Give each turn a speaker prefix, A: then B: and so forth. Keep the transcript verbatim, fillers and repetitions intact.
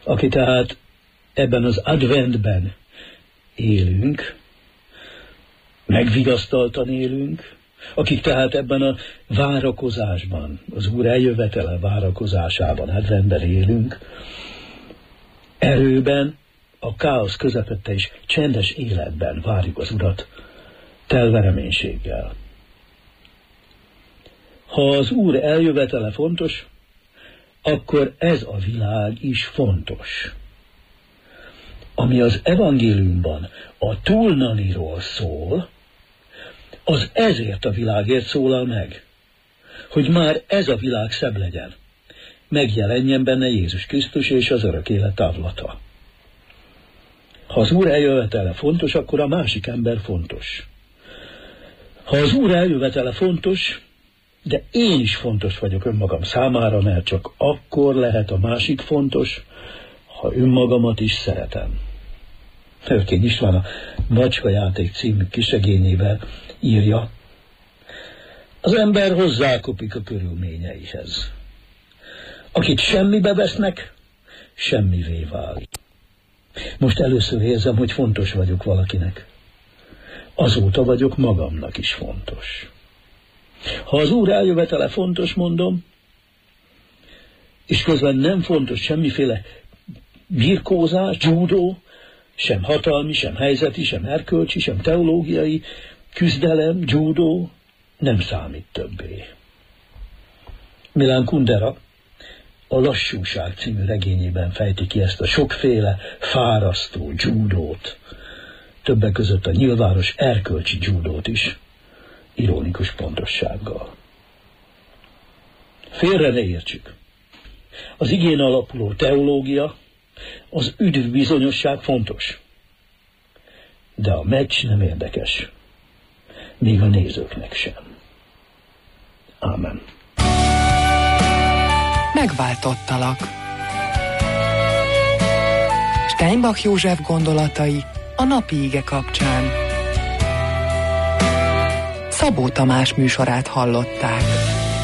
A: Aki tehát ebben az adventben élünk, megvigasztaltan élünk, akik tehát ebben a várakozásban, az Úr eljövetele várakozásában, adventben élünk, erőben, a káosz közepette is csendes életben várjuk az Urat, telve reménységgel. Ha az Úr eljövetele fontos, akkor ez a világ is fontos. Ami az evangéliumban a túlnaniról szól, az ezért a világért szólal meg, hogy már ez a világ szebb legyen, megjelenjen benne Jézus Krisztus és az örök élet távlata. Ha az Úr eljövetele fontos, akkor a másik ember fontos. Ha az Úr eljövetele fontos, de én is fontos vagyok önmagam számára, mert csak akkor lehet a másik fontos, ha önmagamat is szeretem. Örkény István a Macska játék című kisegényével írja, az ember hozzákopik a körülményeihez. Akit semmibe vesznek, semmivé válik. Most először érzem, hogy fontos vagyok valakinek. Azóta vagyok magamnak is fontos. Ha az Úr eljövetele fontos, mondom, és közben nem fontos semmiféle birkózás, judó, sem hatalmi, sem helyzeti, sem erkölcsi, sem teológiai küzdelem, judó nem számít többé. Milan Kundera a Lassúság című regényében fejti ki ezt a sokféle fárasztó judót, többek között a nyilvános erkölcsi judót is, ironikus pontossággal. Félre ne értsük. Az igén alapuló teológia, az üdvbizonyosság fontos. De a meccs nem érdekes. Még a nézőknek sem. Ámen.
B: Megváltottalak. Steinbach József gondolatai a napi ige kapcsán. Szabó Tamás műsorát hallották.